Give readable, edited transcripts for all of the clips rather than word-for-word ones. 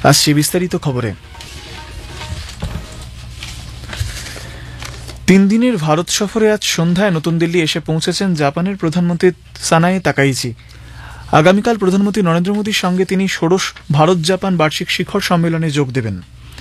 আসছে বিস্তারিত খবরে। 3 দিনের ভারত সফরে আজ সন্ধ্যায় নতুন দিল্লি এসে পৌঁছেছেন জাপানের প্রধানমন্ত্রী সানায়ে তাকাইচি। আগামীকাল প্রধানমন্ত্রী নরেন্দ্র মোদীর সঙ্গে তিনি ষোড়শ ভারত জাপান বার্ষিক শিখর সম্মেলনে যোগ দেবেন।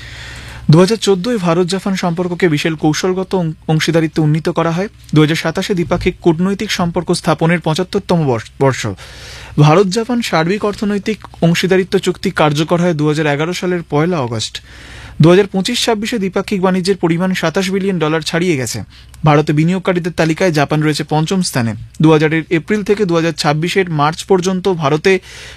2014 ভারত জাপান সম্পর্ককে বিশাল কৌশলগত অংশীদারিত্ব উন্নীত করা হয়। 2027 দ্বিপাক্ষিক কূটনৈতিক সম্পর্ক স্থাপনের 75তম বর্ষ। ভারত জাপান সার্বিক অর্থনৈতিক অংশীদারিত্ব চুক্তি কার্যকর হয় 2011 সালের 1 আগস্ট। 2025-26 দ্বিপাক্ষিক বাণিজ্যের পরিমাণ $27 বিলিয়ন ছাড়িয়ে গেছে। ভারতে বিনিয়োগকারীদের তালিকায় জাপান রয়েছে 5ম স্থানে। 2000 এপ্রিল থেকে 2026 মার্চ পর্যন্ত ভারতে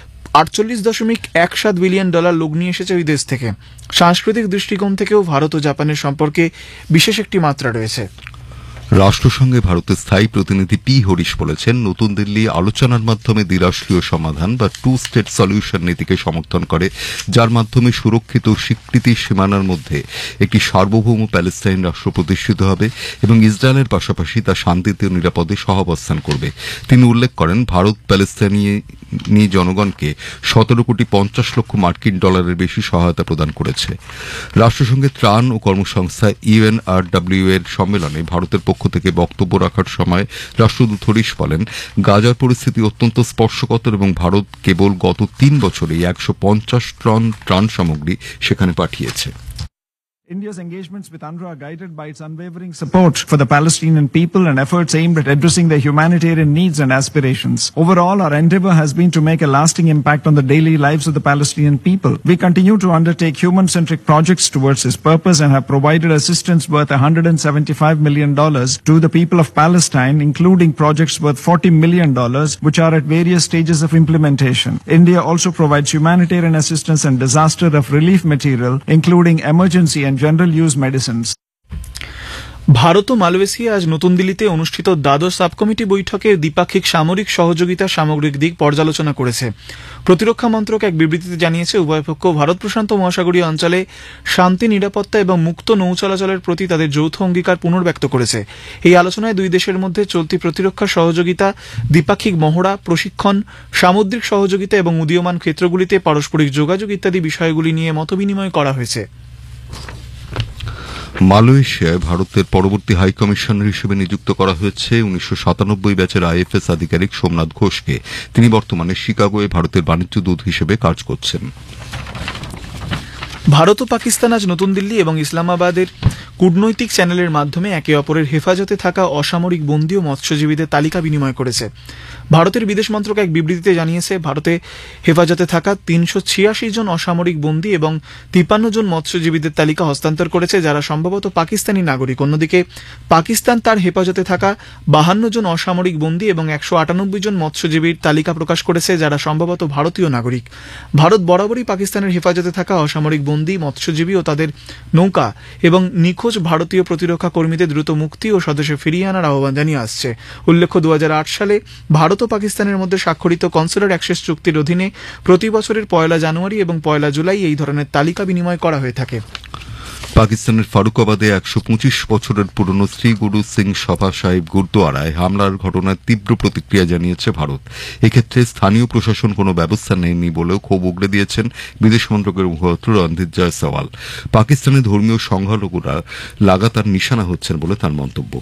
$48.17 বিলিয়ন লোক নিয়ে এসেছে ওই দেশ থেকে। সাংস্কৃতিক দৃষ্টিকোণ থেকেও ভারত ও জাপানের সম্পর্কে বিশেষ একটি মাত্রা রয়েছে। রাষ্ট্রসংঘে ভারতের স্থায়ী প্রতিনিধি পি হরিশ বলেছেন, নতুন দিল্লি আলোচনার মাধ্যমে দ্বিরাষ্ট্রীয় সমাধান বা 2 স্টেট সলিউশন নীতিকে সমর্থন করে, যার মাধ্যমে সুরক্ষিত স্বীকৃতি সীমানার মধ্যে একটি সার্বভৌম প্যালেস্টাইন রাষ্ট্র প্রতিষ্ঠিত হবে এবং ইসরায়েলের পাশাপাশি তা শান্তিতে ও নিরাপদে সহাবস্থান করবে। তিনি উল্লেখ করেন, ভারত প্যালেস্টাইনি জনগণকে 17.50 কোটি মার্কিন বেশি সহায়তা প্রদান করেছে। রাষ্ট্রসংঘের ত্রাণ ও কর্মসংস্থা UNRWA এর সম্মেলনে ভারতের পক্ষ থেকে বক্তব্য রাখার সময় রাষ্ট্রদূত হরিশ বলেন, গাজার পরিস্থিতি অত্যন্ত স্পর্শকাতর এবং ভারত কেবল গত 3 বছরেই 150 টন ত্রাণ সামগ্রী সেখানে পাঠিয়েছে। India's engagements with UNRWA are guided by its unwavering support for the Palestinian people and efforts aimed at addressing their humanitarian needs and aspirations. Overall, our endeavor has been to make a lasting impact on the daily lives of the Palestinian people. We continue to undertake human-centric projects towards this purpose and have provided assistance worth $175 million to the people of Palestine, including projects worth $40 million, which are at various stages of implementation. India also provides humanitarian assistance and disaster relief material, including emergency and general use medicines. Bharat O Malaysia আজ নতুন দিল্লিতে অনুষ্ঠিত দ্বাদশ সাবকমিটি বৈঠকে দ্বিপাক্ষিক সামরিক সহযোগিতার সামগ্রিক দিক পর্যালোচনা করেছে। প্রতিরক্ষা মন্ত্রক এক বিবৃতিতে জানিয়েছে, উভয় পক্ষ ভারত প্রশান্ত মহাসাগরীয় অঞ্চলে শান্তি, নিরাপত্তা এবং মুক্ত নৌ চলাচলের প্রতি তাদের যৌথ অঙ্গীকার পুনর্ব্যক্ত করেছে। এই আলোচনায় দুই দেশের মধ্যে চলতি প্রতিরক্ষা সহযোগিতা, দ্বিপাক্ষিক মহড়া, প্রশিক্ষণ, সামুদ্রিক সহযোগিতা এবং উদীয়মান ক্ষেত্রগুলিতে পারস্পরিক যোগাযোগ ইত্যাদি বিষয়গুলি নিয়ে মতবিনিময় করা হয়েছে। মালয়েশিয়ায় ভারতের পরবর্তী হাই কমিশনার হিসেবে নিযুক্ত করা হয়েছে 1997 ব্যাচের IFS আধিকারিক সোমনাথ ঘোষকে। তিনি বর্তমানে শিকাগোয় ভারতের বাণিজ্য দূত হিসেবে কাজ করছেন। ভারত ও পাকিস্তান আজ নতুন দিল্লি এবং ইসলামাবাদের কূটনৈতিক চ্যানেলের মাধ্যমে একে অপরের হেফাজতে থাকা অসামরিক বন্দী ও মৎস্যজীবীদের তালিকা বিনিময় করেছে। ভারতের বিদেশ মন্ত্রক এক বিবৃতিতে জানিয়েছে, ভারতে হেফাজতে থাকা 386 জন অসামরিক বন্দী এবং 53 জন মৎস্যজীবীদের তালিকা হস্তান্তর করেছে, যারা সম্ভবত পাকিস্তানি নাগরিক। অন্যদিকে পাকিস্তান তার হেফাজতে থাকা 52 জন অসামরিক বন্দী এবং 198 জন মৎস্যজীবীর তালিকা প্রকাশ করেছে, যারা সম্ভবত ভারতীয় নাগরিক। ভারত বরাবরই পাকিস্তানের হেফাজতে থাকা অসামরিক বন্দী, মৎস্যজীবী ও তাদের নৌকা এবং নিখোঁজ ভারতীয় প্রতিরক্ষা কর্মীদের দ্রুত মুক্তি ও স্বদেশে ফিরিয়ে আনার আহ্বান জানিয়ে আসছে। উল্লেখ্য, 2008 সালে ভারত ও পাকিস্তানের মধ্যে স্বাক্ষরিত কনসুলার অ্যাক্সেস চুক্তির অধীনে প্রতি বছরের 1 জানুয়ারি এবং 1 জুলাই এই ধরনের তালিকা বিনিময় করা হয়ে থাকে। পাকিস্তানের ফারুকাবাদে 125 বছরের পুরনো শ্রী গুরু সিং সভা সাহিব গুরুদ্বারায় হামলার ঘটনায় তীব্র প্রতিক্রিয়া জানিয়েছে ভারত। এক্ষেত্রে স্থানীয় প্রশাসন কোনো ব্যবস্থা নেয়নি বলেও ক্ষোভ উগরে দিয়েছেন বিদেশ মন্ত্রকের মুখপাত্র রণধীর জয়সওয়াল। পাকিস্তানের ধর্মীয় সংখ্যালঘুরা লাগাতার নিশানা হচ্ছেন বলে তার মন্তব্য।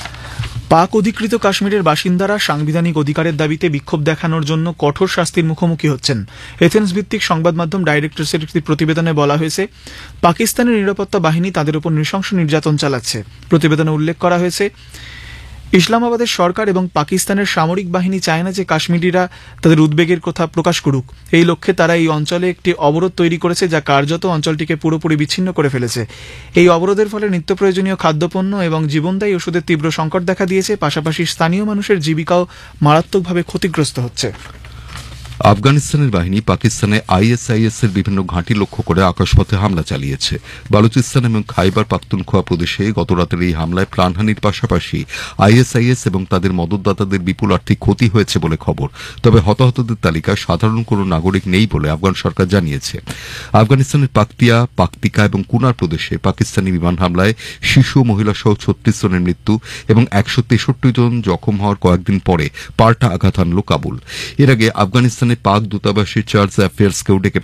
পাক অধিকৃত কাশ্মীরের বাসিন্দারা সাংবিধানিক অধিকারের দাবিতে বিক্ষোভ দেখানোর জন্য কঠোর শাস্তির মুখোমুখি হচ্ছেন। এথেন্স ভিত্তিক সংবাদ মাধ্যম ডাইরেক্টরসের একটি প্রতিবেদনে বলা হয়েছে, পাকিস্তানের নিরাপত্তা বাহিনী তাদের উপর নৃশংস নির্যাতন চালাচ্ছে। প্রতিবেদনে উল্লেখ করা হয়েছে, ইসলামাবাদের সরকার এবং পাকিস্তানের সামরিক বাহিনী চায় না যে কাশ্মীরিরা তাদের উদ্বেগের কথা প্রকাশ করুক। এই লক্ষ্যে তারা এই অঞ্চলে একটি অবরোধ তৈরি করেছে, যা কার্যত অঞ্চলটিকে পুরোপুরি বিচ্ছিন্ন করে ফেলেছে। এই অবরোধের ফলে নিত্য প্রয়োজনীয় খাদ্যপণ্য এবং জীবনদায়ী ওষুধের তীব্র সংকট দেখা দিয়েছে। পাশাপাশি স্থানীয় মানুষের জীবিকাও মারাত্মকভাবে ক্ষতিগ্রস্ত হচ্ছে। আফগানিস্তানের বাহিনী পাকিস্তানে ISIS এর বিভিন্ন ঘাঁটি লক্ষ্য করে আকাশপথে হামলা চালিয়েছে। বালুচিস্তান এবং খাইবার পাখতুনখোয়া প্রদেশে গতরাতের এই হামলায় প্রাণহানির পাশাপাশি ISIS এবং তাদের মদতদাতাদের বিপুল আর্থিক ক্ষতি হয়েছে বলে খবর। তবে হতাহতদের তালিকায় সাধারণ কোনো নাগরিক নেই বলে আফগান সরকার জানিয়েছে। আফগানিস্তানের পাকতিকা এবং কুনার প্রদেশে পাকিস্তানি বিমান হামলায় শিশু ও মহিলা সহ 36 জনের মৃত্যু এবং 163 জন জখম হওয়ার কয়েকদিন পরে পাল্টা আঘাত হানল কাবুল। এর আগে আফগানিস্তানে পাক দূতাবাসের চার্জ অ্যাফেয়ার্সকেও ডেকে